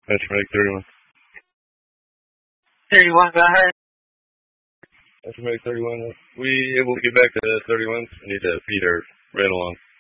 Metro Medic 31. 31, go ahead. Metro Medic 31. We able to get back to 31? We need to feed our red along.